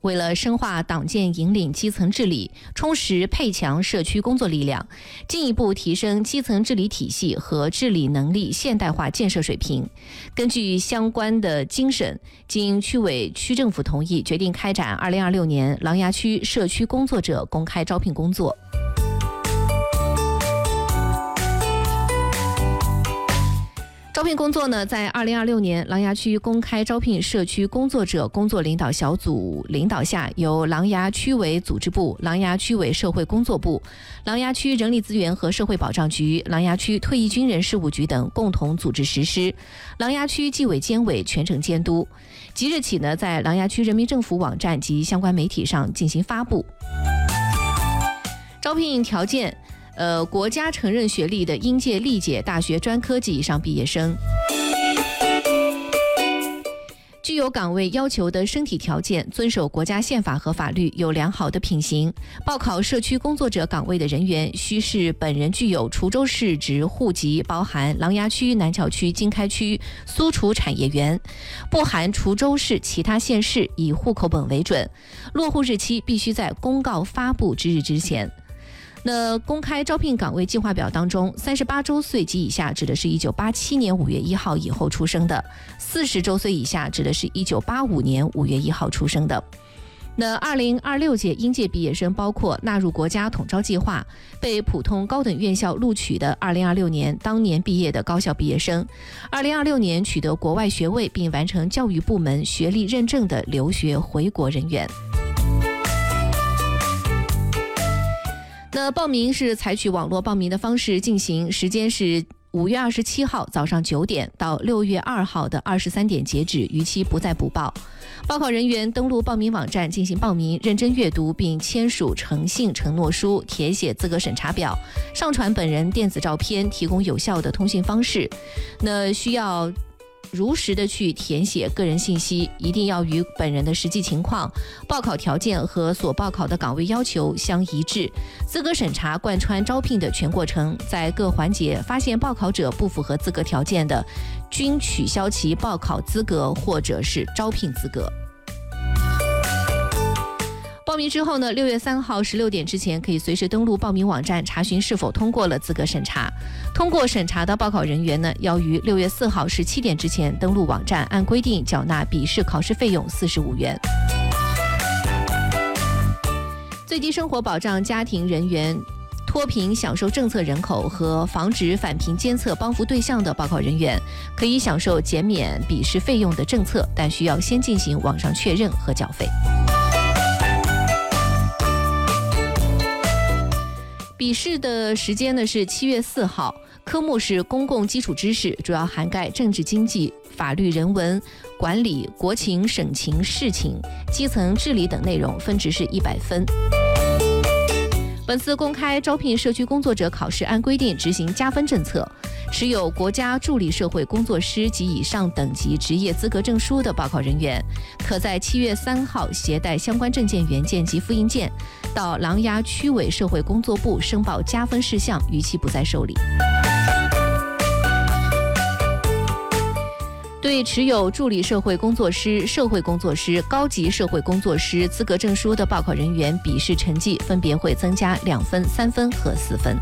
为了深化党建引领基层治理，充实配强社区工作力量，进一步提升基层治理体系和治理能力现代化建设水平，根据相关的精神，经区委区政府同意，决定开展2026年琅琊区社区工作者公开招聘工作。招聘工作呢，在2026年琅琊区公开招聘社区工作者工作领导小组领导下，由琅琊区委组织部、琅琊区委社会工作部、琅琊区人力资源和社会保障局、琅琊区退役军人事务局等共同组织实施，琅琊区纪委监委全程监督。即日起呢，在琅琊区人民政府网站及相关媒体上进行发布。招聘条件。国家承认学历的应届历届大学专科及以上毕业生，具有岗位要求的身体条件，遵守国家宪法和法律，有良好的品行。报考社区工作者岗位的人员须是本人具有滁州市直户籍，包含琅琊区、南桥区、经开区、苏楚产业园，不含滁州市其他县市，以户口本为准。落户日期必须在公告发布之日之前。那公开招聘岗位计划表当中，38周岁及以下指的是1987年5月1号以后出生的，40周岁以下指的是1985年5月1号出生的。那2026届应届毕业生包括纳入国家统招计划、被普通高等院校录取的2026年当年毕业的高校毕业生，2026年取得国外学位并完成教育部门学历认证的留学回国人员。那报名是采取网络报名的方式进行，时间是5月27号早上9点到6月2号的23点截止，逾期不再补报。报考人员登录报名网站进行报名，认真阅读并签署诚信承诺书，填写资格审查表，上传本人电子照片，提供有效的通信方式。那需要如实的去填写个人信息，一定要与本人的实际情况、报考条件和所报考的岗位要求相一致。资格审查贯穿招聘的全过程，在各环节发现报考者不符合资格条件的，均取消其报考资格或者是招聘资格。报名之后呢，6月3号16点之前可以随时登录报名网站查询是否通过了资格审查。通过审查的报考人员呢，要于6月4号17点之前登录网站，按规定缴纳笔试考试费用45元。最低生活保障家庭人员、脱贫享受政策人口和防止返贫监测帮扶对象的报考人员，可以享受减免笔试费用的政策，但需要先进行网上确认和缴费。笔试的时间呢是7月4号，科目是公共基础知识，主要涵盖政治经济、法律人文、管理、国情、省情、市情、基层治理等内容，分值是100分。本次公开招聘社区工作者考试按规定执行加分政策，持有国家助理社会工作师及以上等级职业资格证书的报考人员，可在7月3号携带相关证件原件及复印件到琅琊区委社会工作部申报加分事项，逾期不再受理。对持有助理社会工作师、社会工作师、高级社会工作师资格证书的报考人员，笔试成绩分别会增加2分、3分和4分。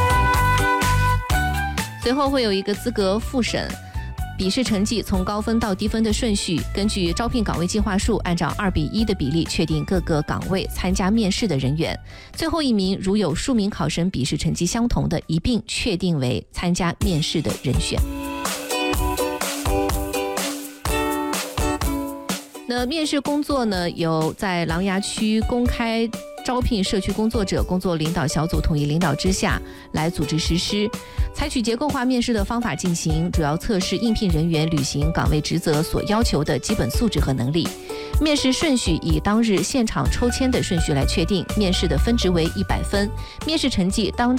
随后会有一个资格复审，笔试成绩从高分到低分的顺序，根据招聘岗位计划数，按照2:1的比例确定各个岗位参加面试的人员。最后一名如有数名考生笔试成绩相同的，一并确定为参加面试的人选。那面试工作呢，有在琅琊区公开招聘社区工作者工作领导小组统一领导之下来组织实施，采取结构化面试的方法进行，主要测试应聘人员履行岗位职责所要求的基本素质和能力。面试顺序以当日现场抽签的顺序来确定，面试的分值为100分，面试成绩当